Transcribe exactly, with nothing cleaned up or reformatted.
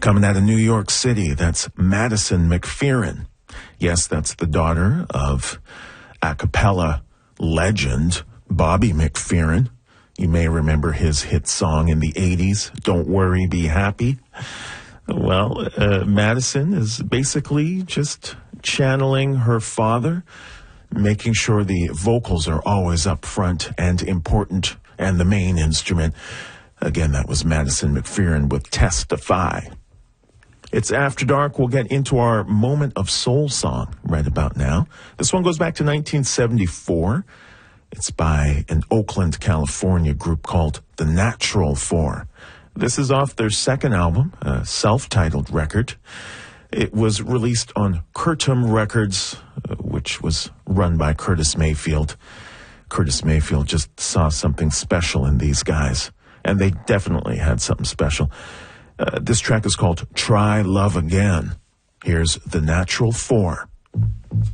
Coming out of New York City, that's Madison McPherson. Yes, that's the daughter of a cappella legend Bobby McFerrin. You may remember his hit song in the eighties, Don't Worry, Be Happy. Well, uh, Madison is basically just channeling her father, making sure the vocals are always up front and important, and the main instrument. Again, that was Madison McPherson with Testify. It's After Dark. We'll get into our moment of soul song right about now. This one goes back to nineteen seventy-four. It's by an Oakland, California group called The Natural Four. This is off their second album, a self-titled record. It was released on Curtom Records, which was run by Curtis Mayfield. Curtis Mayfield just saw something special in these guys, and they definitely had something special. Uh, this track is called Try Love Again. Here's The Natural Four.